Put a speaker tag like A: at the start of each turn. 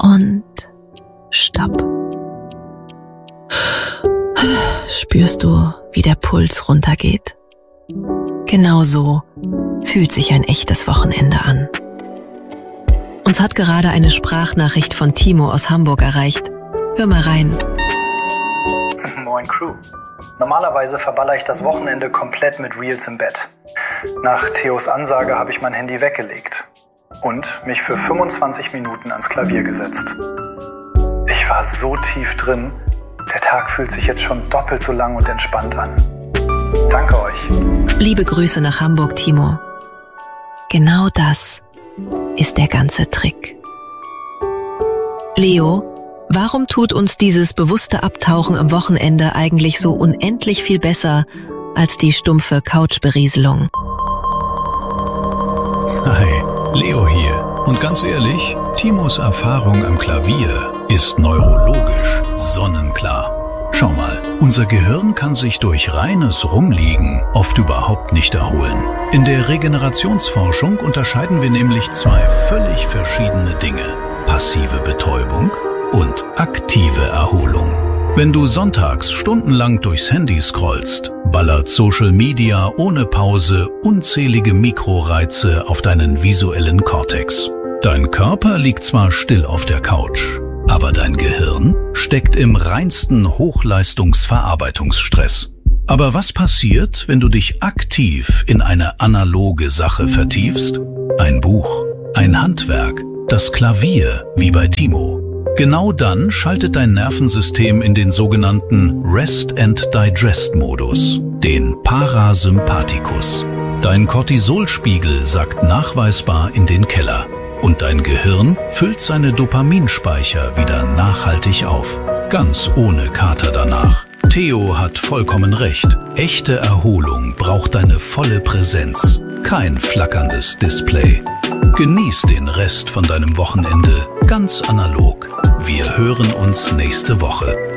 A: und Stopp. Spürst du, wie der Puls runtergeht? Genau so fühlt sich ein echtes Wochenende an. Uns hat gerade eine Sprachnachricht von Timo aus Hamburg erreicht. Hör mal rein.
B: Moin Crew. Normalerweise verballer ich das Wochenende komplett mit Reels im Bett. Nach Theos Ansage habe ich mein Handy weggelegt und mich für 25 Minuten ans Klavier gesetzt. Ich war so tief drin, der Tag fühlt sich jetzt schon doppelt so lang und entspannt an. Danke euch.
A: Liebe Grüße nach Hamburg, Timo. Genau das ist der ganze Trick. Leo, warum tut uns dieses bewusste Abtauchen am Wochenende eigentlich so unendlich viel besser als die stumpfe Couchberieselung?
C: Hi, Leo hier. Und ganz ehrlich, Timos Erfahrung am Klavier ist neurologisch sonnenklar. Schau mal, unser Gehirn kann sich durch reines Rumliegen oft überhaupt nicht erholen. In der Regenerationsforschung unterscheiden wir nämlich zwei völlig verschiedene Dinge: passive Betäubung und aktive Erholung. Wenn du sonntags stundenlang durchs Handy scrollst, ballert Social Media ohne Pause unzählige Mikroreize auf deinen visuellen Kortex. Dein Körper liegt zwar still auf der Couch, aber dein Gehirn steckt im reinsten Hochleistungsverarbeitungsstress. Aber was passiert, wenn du dich aktiv in eine analoge Sache vertiefst? Ein Buch, ein Handwerk, das Klavier, wie bei Timo. Genau dann schaltet dein Nervensystem in den sogenannten Rest-and-Digest-Modus, den Parasympathikus. Dein Cortisolspiegel sackt nachweisbar in den Keller und dein Gehirn füllt seine Dopaminspeicher wieder nachhaltig auf, ganz ohne Kater danach. Theo hat vollkommen recht. Echte Erholung braucht deine volle Präsenz, kein flackerndes Display. Genieß den Rest von deinem Wochenende ganz analog. Wir hören uns nächste Woche.